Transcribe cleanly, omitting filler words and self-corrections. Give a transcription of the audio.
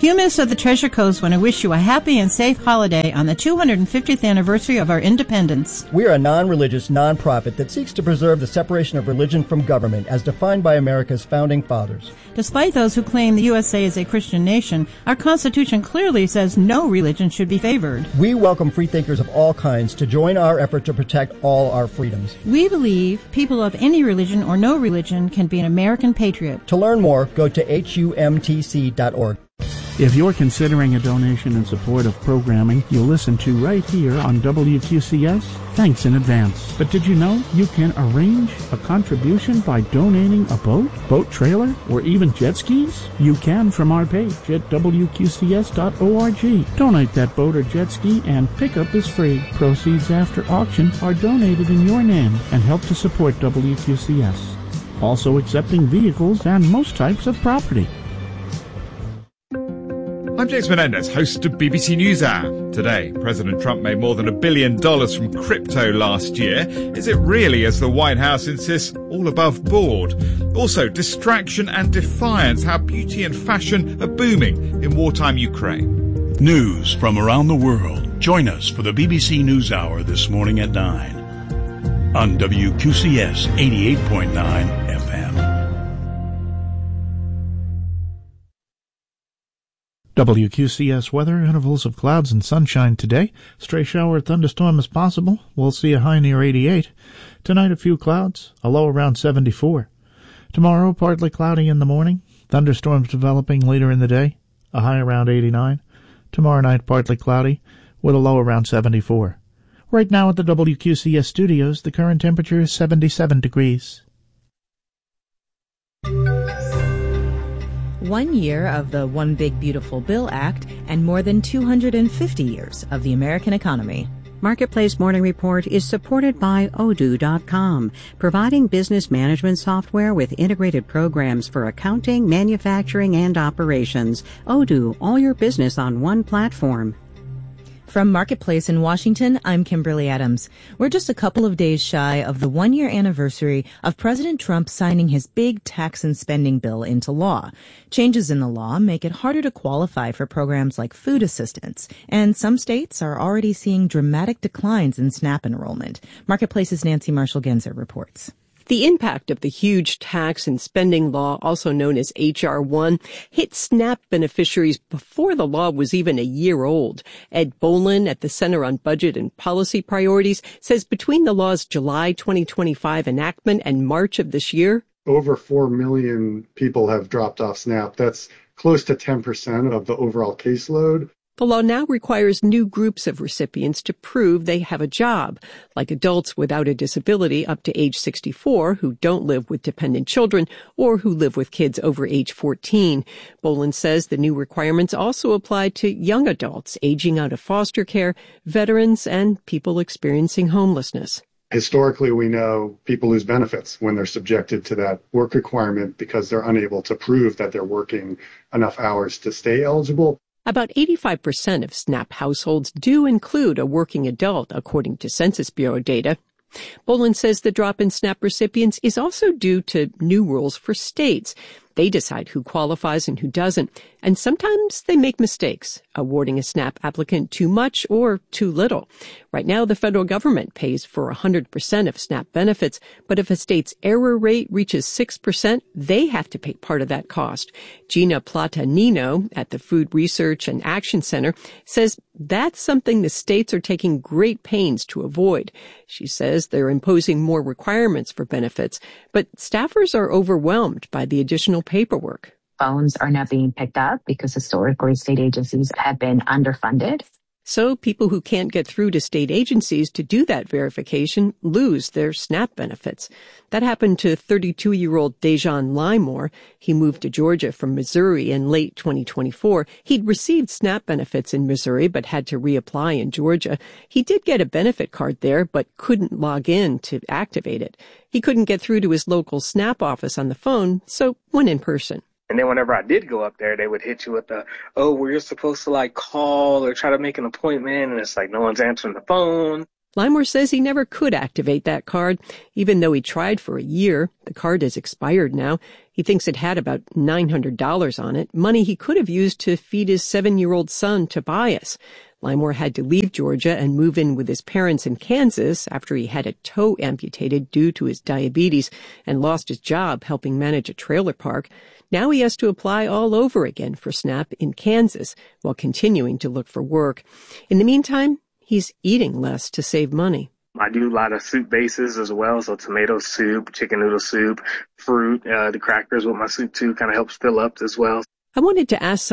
Humus of the Treasure Coast want to wish you a happy and safe holiday on the 250th anniversary of our independence. We are a non-religious nonprofit that seeks to preserve the separation of religion from government as defined by America's founding fathers. Despite those who claim the USA is a Christian nation, our Constitution clearly says no religion should be favored. We welcome freethinkers of all kinds to join our effort to protect all our freedoms. We believe people of any religion or no religion can be an American patriot. To learn more, go to humtc.org. If you're considering a donation in support of programming you'll listen to right here on WQCS, thanks in advance. But did you know you can arrange a contribution by donating a boat trailer, or even jet skis? You can from our page at WQCS.org. Donate that boat or jet ski and pickup is free. Proceeds after auction are donated in your name and help to support WQCS. Also accepting vehicles and most types of property. I'm James Menendez, host of BBC NewsHour. Today, President Trump made more than $1 billion from crypto last year. Is it really, as the White House insists, all above board? Also, distraction and defiance, how beauty and fashion are booming in wartime Ukraine. News from around the world. Join us for the BBC NewsHour this morning at 9 on WQCS 88.9 FM. WQCS weather, intervals of clouds and sunshine today. Stray shower or thunderstorm is possible. We'll see a high near 88. Tonight a few clouds, a low around 74. Tomorrow partly cloudy in the morning. Thunderstorms developing later in the day, a high around 89. Tomorrow night partly cloudy with a low around 74. Right now at the WQCS studios, the current temperature is 77 degrees. 1 year of the One Big Beautiful Bill Act and more than 250 years of the American economy. Marketplace Morning Report is supported by Odoo.com, providing business management software with integrated programs for accounting, manufacturing, and operations. Odoo, all your business on one platform. From Marketplace in Washington, I'm Kimberly Adams. We're just a couple of days shy of the 1-year anniversary of President Trump signing his big tax and spending bill into law. Changes in the law make it harder to qualify for programs like food assistance, and some states are already seeing dramatic declines in SNAP enrollment. Marketplace's Nancy Marshall-Genzer reports. The impact of the huge tax and spending law, also known as H.R. 1, hit SNAP beneficiaries before the law was even a year old. Ed Bolin at the Center on Budget and Policy Priorities says between the law's July 2025 enactment and March of this year, over 4 million people have dropped off SNAP. That's close to 10% of the overall caseload. The law now requires new groups of recipients to prove they have a job, like adults without a disability up to age 64 who don't live with dependent children or who live with kids over age 14. Bolin says the new requirements also apply to young adults aging out of foster care, veterans, and people experiencing homelessness. Historically, we know people lose benefits when they're subjected to that work requirement because they're unable to prove that they're working enough hours to stay eligible. About 85% of SNAP households do include a working adult, according to Census Bureau data. Bolin says the drop in SNAP recipients is also due to new rules for states. They decide who qualifies and who doesn't, and sometimes they make mistakes, awarding a SNAP applicant too much or too little. Right now, the federal government pays for 100% of SNAP benefits, but if a state's error rate reaches 6%, they have to pay part of that cost. Gina Platanino at the Food Research and Action Center says that's something the states are taking great pains to avoid. She says they're imposing more requirements for benefits, but staffers are overwhelmed by the additional paperwork. Phones are not being picked up because historically state agencies have been underfunded. So people who can't get through to state agencies to do that verification lose their SNAP benefits. That happened to 32-year-old Dejan Limor. He moved to Georgia from Missouri in late 2024. He'd received SNAP benefits in Missouri but had to reapply in Georgia. He did get a benefit card there but couldn't log in to activate it. He couldn't get through to his local SNAP office on the phone, so went in person. And then whenever I did go up there, they would hit you with where you're supposed to call or try to make an appointment. And it's like, no one's answering the phone. Limor says he never could activate that card, even though he tried for a year. The card is expired now. He thinks it had about $900 on it, money he could have used to feed his 7-year-old son, Tobias. Limor had to leave Georgia and move in with his parents in Kansas after he had a toe amputated due to his diabetes and lost his job helping manage a trailer park. Now he has to apply all over again for SNAP in Kansas while continuing to look for work. In the meantime, he's eating less to save money. I do a lot of soup bases as well, so tomato soup, chicken noodle soup, fruit, the crackers with my soup too kind of helps fill up as well. I wanted to ask